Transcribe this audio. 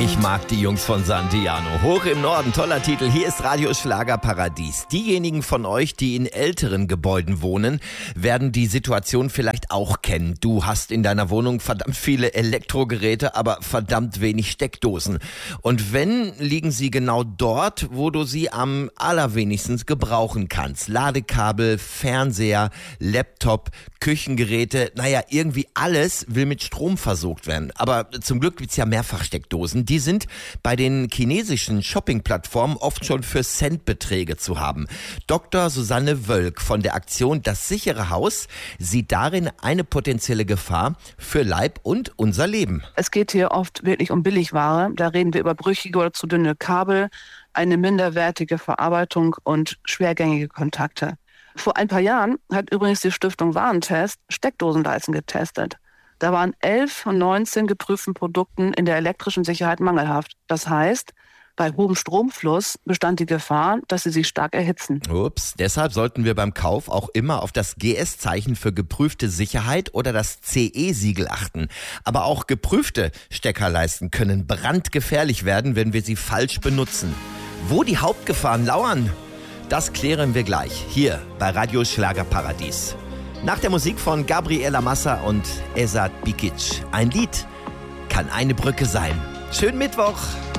Ich mag die Jungs von Santiano. Hoch im Norden, toller Titel. Hier ist Radio Schlagerparadies. Diejenigen von euch, die in älteren Gebäuden wohnen, werden die Situation vielleicht auch kennen. Du hast in deiner Wohnung verdammt viele Elektrogeräte, aber verdammt wenig Steckdosen. Und wenn, liegen sie genau dort, wo du sie am allerwenigsten gebrauchen kannst. Ladekabel, Fernseher, Laptop, Küchengeräte, irgendwie alles will mit Strom versorgt werden. Aber zum Glück gibt's ja Mehrfachsteckdosen. Die sind bei den chinesischen Shopping-Plattformen oft schon für Centbeträge zu haben. Dr. Susanne Wölk von der Aktion Das sichere Haus sieht darin eine potenzielle Gefahr für Leib und unser Leben. Es geht hier oft wirklich um Billigware. Da reden wir über brüchige oder zu dünne Kabel, eine minderwertige Verarbeitung und schwergängige Kontakte. Vor ein paar Jahren hat übrigens die Stiftung Warentest Steckdosenleisten getestet. Da waren 11 von 19 geprüften Produkten in der elektrischen Sicherheit mangelhaft. Das heißt, bei hohem Stromfluss bestand die Gefahr, dass sie sich stark erhitzen. Ups, deshalb sollten wir beim Kauf auch immer auf das GS-Zeichen für geprüfte Sicherheit oder das CE-Siegel achten. Aber auch geprüfte Steckerleisten können brandgefährlich werden, wenn wir sie falsch benutzen. Wo die Hauptgefahren lauern, das klären wir gleich hier bei Radio Schlagerparadies. Nach der Musik von Gabriela Massa und Esat Bikic. Ein Lied kann eine Brücke sein. Schönen Mittwoch!